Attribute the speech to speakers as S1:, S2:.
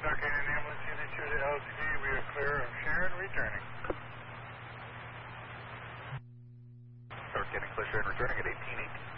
S1: Dark Canyon Ambulance Unit 2 to LTD, we are clear of Sharon returning.
S2: Dark Canyon clear Sharon returning at 1818.